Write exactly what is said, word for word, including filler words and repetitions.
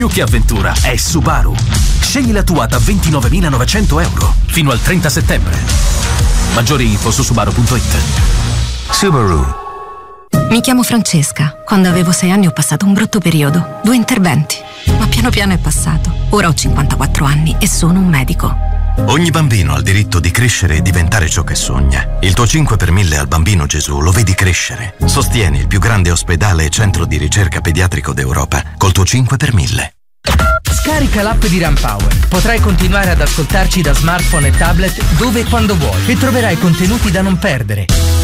Più che avventura, è Subaru. Scegli la tua da ventinovemilanovecento euro fino al trenta settembre. Maggiori info su subaru punto it. Subaru. Mi chiamo Francesca. Quando avevo sei anni ho passato un brutto periodo. Due interventi. Ma piano piano è passato. Ora ho cinquantaquattro anni e sono un medico. Ogni bambino ha il diritto di crescere e diventare ciò che sogna. Il tuo cinque per mille al Bambino Gesù lo vedi crescere. Sostieni il più grande ospedale e centro di ricerca pediatrico d'Europa col tuo cinque per mille. Scarica l'app di Runpower. Potrai continuare ad ascoltarci da smartphone e tablet dove e quando vuoi e troverai contenuti da non perdere.